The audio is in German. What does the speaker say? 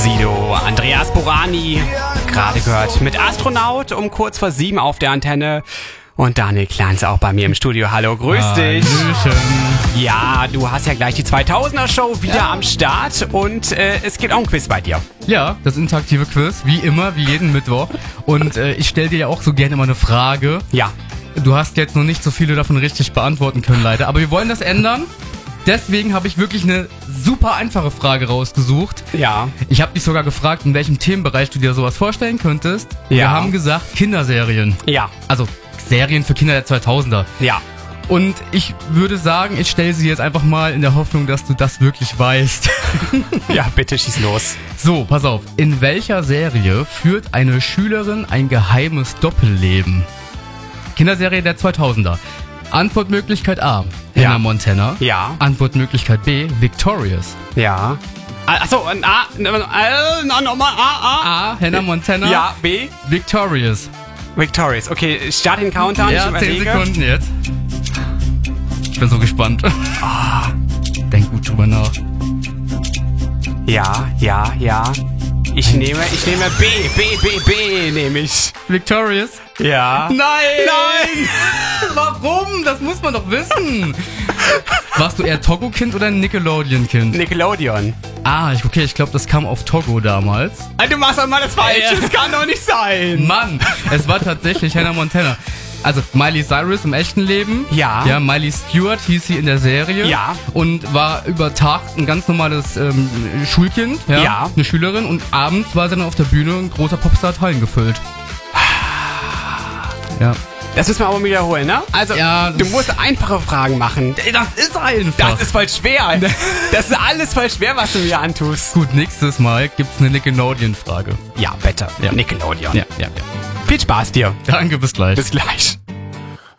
Sido, Andreas Borani, gerade gehört mit Astronaut um kurz vor 7 auf der Antenne. Und Daniel Kleins auch bei mir im Studio. Hallo, grüß dich. Hallöchen. Ja, du hast ja gleich die 2000er-Show wieder am Start und es gibt auch ein Quiz bei dir. Ja, das interaktive Quiz, wie immer, wie jeden Mittwoch. Und ich stelle dir ja auch so gerne mal eine Frage. Ja. Du hast jetzt noch nicht so viele davon richtig beantworten können, leider. Aber wir wollen das ändern. Deswegen habe ich wirklich eine super einfache Frage rausgesucht. Ja. Ich habe dich sogar gefragt, in welchem Themenbereich du dir sowas vorstellen könntest. Ja. Wir haben gesagt Kinderserien. Ja. Also Serien für Kinder der 2000er. Ja. Und ich würde sagen, ich stelle sie jetzt einfach mal in der Hoffnung, dass du das wirklich weißt. Ja, bitte schieß los. So, pass auf. In welcher Serie führt eine Schülerin ein geheimes Doppelleben? Kinderserie der 2000er. Antwortmöglichkeit A, Ja. Hannah Montana. Ja. Antwortmöglichkeit B, Victorious. Ja. Achso, nochmal A. A, Hannah Montana. Ja, B. Victorious. Victorious. Okay, start den Countdown. Ja, ich 10 überlege. Sekunden jetzt. Ich bin so gespannt. Denk gut drüber nach. Ja. Ich nehme B nehme ich. Victorious? Ja. Nein! Warum? Das muss man doch wissen. Warst du eher Togo-Kind oder ein Nickelodeon-Kind? Nickelodeon. Okay, ich glaube, das kam auf Togo damals. Du machst doch mal das Falsche. Ja. Das kann doch nicht sein. Mann, es war tatsächlich Hannah Montana. Also Miley Cyrus im echten Leben. Ja. Ja, Miley Stewart hieß sie in der Serie. Ja. Und war über Tag ein ganz normales Schulkind. Ja. Eine Schülerin. Und abends war sie dann auf der Bühne ein großer Popstar, hat Hallen gefüllt. Ja. Das müssen wir aber wiederholen, ne? Also, Ja, du musst einfache Fragen machen. Das ist einfach. Das ist voll schwer. Das ist alles voll schwer, was du mir antust. Gut, nächstes Mal gibt's eine Nickelodeon-Frage. Ja, bitte. Ja. Nickelodeon. Ja. Viel Spaß dir. Danke, bis gleich. Bis gleich.